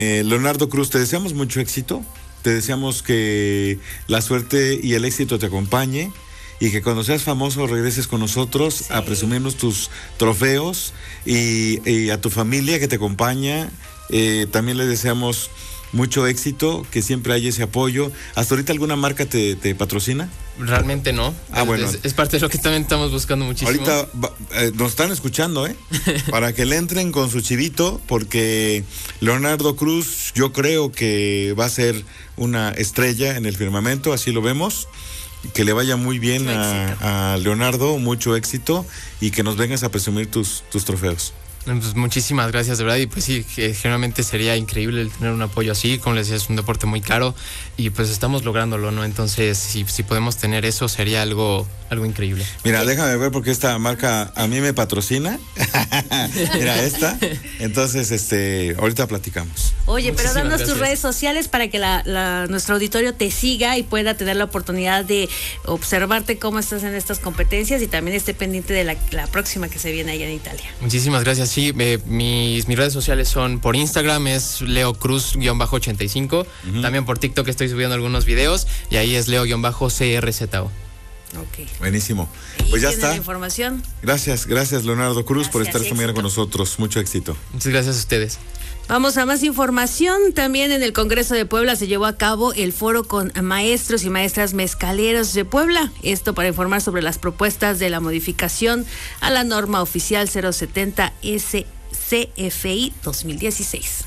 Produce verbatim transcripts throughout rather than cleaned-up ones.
Eh, Leonardo Cruz, te deseamos mucho éxito, te deseamos que la suerte y el éxito te acompañe y que cuando seas famoso regreses con nosotros sí. a presumirnos tus trofeos y, y a tu familia que te acompaña. Eh, también le deseamos mucho éxito, que siempre haya ese apoyo. ¿Hasta ahorita alguna marca te, te patrocina? Realmente no. Ah, bueno. Es, es parte de lo que también estamos buscando muchísimo. Ahorita eh, nos están escuchando, ¿eh? Para que le entren con su chivito, porque Leonardo Cruz yo creo que va a ser una estrella en el firmamento, así lo vemos. Que le vaya muy bien a, a Leonardo, mucho éxito, y que nos vengas a presumir tus, tus trofeos. Pues muchísimas gracias, de verdad, y pues sí, que generalmente sería increíble el tener un apoyo así, como les decía, es un deporte muy caro y pues estamos lográndolo, ¿no? Entonces, si, si podemos tener eso, sería algo, algo increíble. Mira, déjame ver porque esta marca a mí me patrocina. Mira, esta. Entonces, este, ahorita platicamos. Oye, pero Muchísimas danos gracias. tus redes sociales para que la, la, nuestro auditorio te siga y pueda tener la oportunidad de observarte cómo estás en estas competencias y también esté pendiente de la, la próxima que se viene allá en Italia. Muchísimas gracias. Sí, eh, mis, mis redes sociales son por Instagram, es Leo Cruz ochenta y cinco. Uh-huh. También por TikTok estoy subiendo algunos videos y ahí es Leo C R Z O. Ok. Buenísimo. Pues ya está. La información. Gracias, gracias Leonardo Cruz Gracias, por estar esta mañana con éxito. nosotros. Mucho éxito. Muchas gracias a ustedes. Vamos a más información. También en el Congreso de Puebla se llevó a cabo el foro con maestros y maestras mezcaleros de Puebla. Esto para informar sobre las propuestas de la modificación a la norma oficial cero setenta S C F I dos mil dieciséis.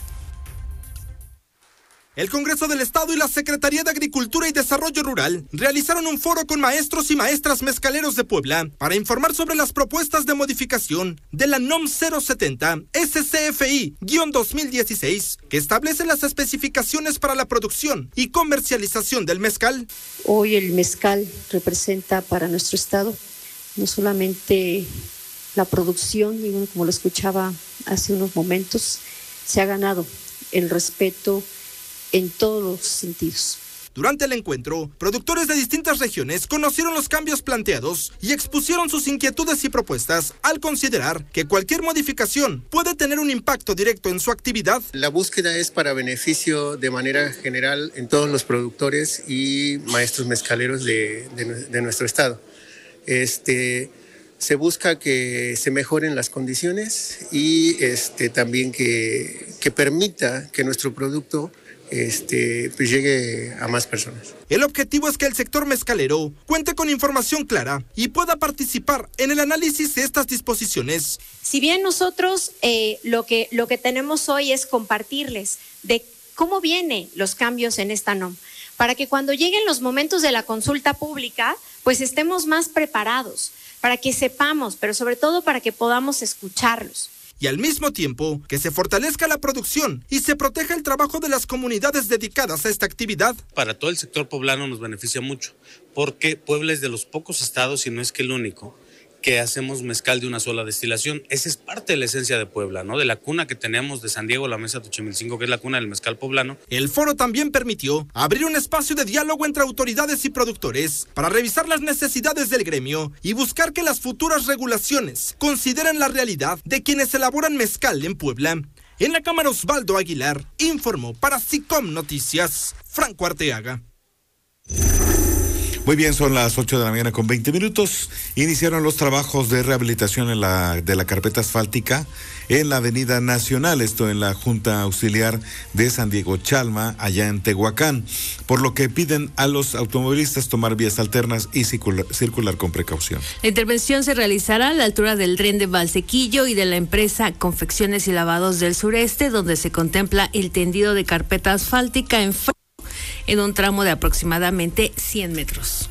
El Congreso del Estado y la Secretaría de Agricultura y Desarrollo Rural realizaron un foro con maestros y maestras mezcaleros de Puebla para informar sobre las propuestas de modificación de la N O M cero setenta S C F I dos mil dieciséis, que establece las especificaciones para la producción y comercialización del mezcal. Hoy el mezcal representa para nuestro estado no solamente la producción, y bueno, como lo escuchaba hace unos momentos, se ha ganado el respeto en todos los sentidos. Durante el encuentro, productores de distintas regiones conocieron los cambios planteados y expusieron sus inquietudes y propuestas al considerar que cualquier modificación puede tener un impacto directo en su actividad. La búsqueda es para beneficio de manera general en todos los productores y maestros mezcaleros de, de, de nuestro estado. Este, se busca que se mejoren las condiciones y este, también que, que permita que nuestro producto Este, pues llegue a más personas. El objetivo es que el sector mezcalero cuente con información clara y pueda participar en el análisis de estas disposiciones. Si bien nosotros eh, lo que, lo que tenemos hoy es compartirles de cómo vienen los cambios en esta N O M, para que cuando lleguen los momentos de la consulta pública, pues estemos más preparados, para que sepamos, pero sobre todo para que podamos escucharlos. Y al mismo tiempo, que se fortalezca la producción y se proteja el trabajo de las comunidades dedicadas a esta actividad. Para todo el sector poblano nos beneficia mucho, porque Puebla es de los pocos estados, si no es que el único, que hacemos mezcal de una sola destilación. Esa es parte de la esencia de Puebla, ¿no? De la cuna que tenemos de San Diego, la Mesa Tochimilcingo, que es la cuna del mezcal poblano. El foro también permitió abrir un espacio de diálogo entre autoridades y productores para revisar las necesidades del gremio y buscar que las futuras regulaciones consideren la realidad de quienes elaboran mezcal en Puebla. En la Cámara, Osvaldo Aguilar informó para SICOM Noticias, Franco Arteaga. Muy bien, son las ocho de la mañana con veinte minutos. Iniciaron los trabajos de rehabilitación en la, de la carpeta asfáltica en la Avenida Nacional, esto en la Junta Auxiliar de San Diego Chalma, allá en Tehuacán, por lo que piden a los automovilistas tomar vías alternas y circular, circular con precaución. La intervención se realizará a la altura del tren de Valsequillo y de la empresa Confecciones y Lavados del Sureste, donde se contempla el tendido de carpeta asfáltica en en un tramo de aproximadamente cien metros.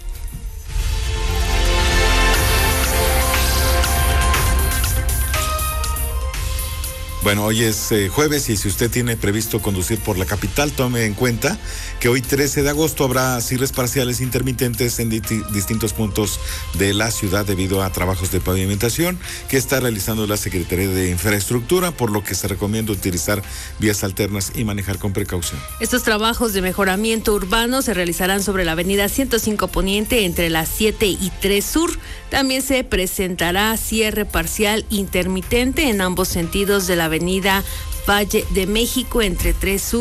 Bueno, hoy es eh, jueves y si usted tiene previsto conducir por la capital, tome en cuenta que hoy trece de agosto habrá cierres parciales intermitentes en diti- distintos puntos de la ciudad debido a trabajos de pavimentación que está realizando la Secretaría de Infraestructura, por lo que se recomienda utilizar vías alternas y manejar con precaución. Estos trabajos de mejoramiento urbano se realizarán sobre la avenida ciento cinco Poniente entre las siete y tres Sur. También se presentará cierre parcial intermitente en ambos sentidos de la avenida Valle de México entre tres Sur